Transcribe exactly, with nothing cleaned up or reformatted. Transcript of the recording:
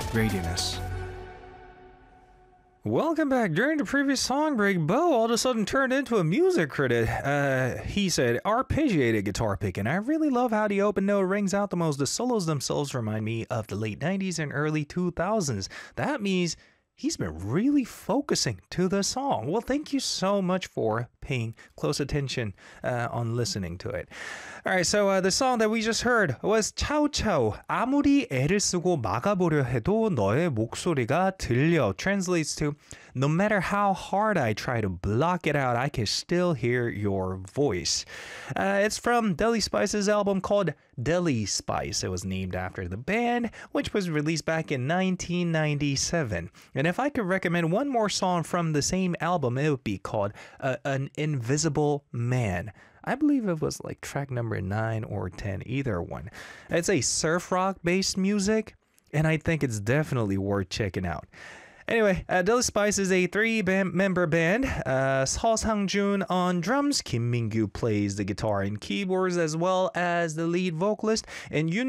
Radianess. Welcome back. During the previous song break, Bo all of a sudden turned into a music critic. Uh, he said, arpeggiated guitar picking. I really love how the open note rings out the most. The solos themselves remind me of the late nineties and early two thousands. That means he's been really focusing to the song. Well, thank you so much for paying close attention uh, on listening to it. All right, so uh, the song that we just heard was 차우차우. 아무리 애를 쓰고 막아보려 해도 너의 목소리가 들려. Translates to, no matter how hard I try to block it out, I can still hear your voice. Uh, it's from Deli Spice's album called Deli Spice. It was named after the band, which was released back in nineteen ninety-seven. And if I could recommend one more song from the same album, it would be called uh, An Invisible Man. I believe it was like track number nine or ten, either one. It's a surf rock based music, and I think it's definitely worth checking out. Anyway, uh, Deli Spice is a three-member band. Uh, Seo Sang-jun on drums, Kim Min-gyu plays the guitar and keyboards, as well as the lead vocalist, and Yoon